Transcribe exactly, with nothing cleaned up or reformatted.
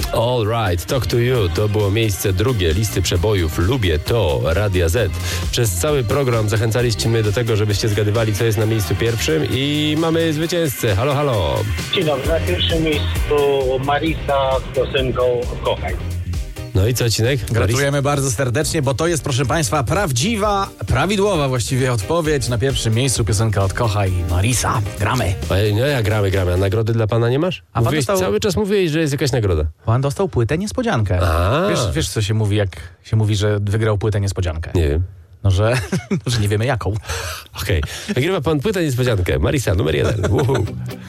All right, Talk to You to było miejsce drugie listy przebojów Lubię to Radia Z. Przez cały program zachęcaliście mnie do tego, żebyście zgadywali, co jest na miejscu pierwszym i mamy zwycięzcę. Halo, halo. Dzień dobry, na pierwszym miejscu Marisa z piosenką Kochaj. No i co, Cinek? Gratulujemy bardzo serdecznie, bo to jest, proszę Państwa, prawdziwa, prawidłowa właściwie odpowiedź. Na pierwszym miejscu piosenka od Kochaj Marisa. Gramy. Ej, no ja gramy, gramy. A nagrody dla pana nie masz? A pan Mówiłeś, dostał- cały czas mówiłeś, że jest jakaś nagroda. Pan dostał płytę niespodziankę. A. Wiesz, wiesz, co się mówi, jak się mówi, że wygrał płytę niespodziankę? Nie wiem. No, że, że nie wiemy jaką. Okej. Okay. Wygrywa pan płytę niespodziankę. Marisa, numer jeden. Uhu.